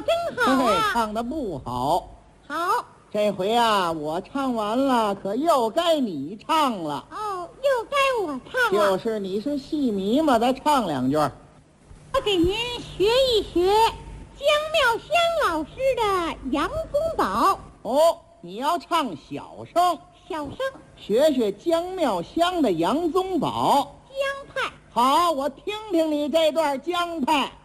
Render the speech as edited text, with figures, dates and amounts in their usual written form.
真好啊！ 唱得不好。 好。 这回啊，我唱完了，可又该你唱了。 哦，又该我唱了。 就是你是戏迷嘛，再唱2句。 我给您学一学姜妙香老师的《杨宗保》。 哦，你要唱小声。 小声。 学学姜妙香的《杨宗保》。 姜派。 好，我听听你这段姜派。